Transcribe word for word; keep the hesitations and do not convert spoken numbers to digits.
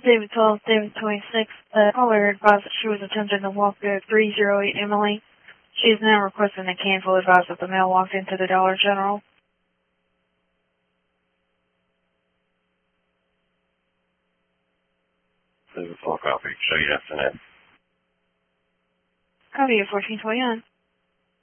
David twelve, David twenty-six. The caller advised that she was attempting to walk to three oh eight Emily. She is now requesting to cancel. Advised that the mail walked into the Dollar General. This is full copy. Show you after that. Copy at fourteen twenty-nine.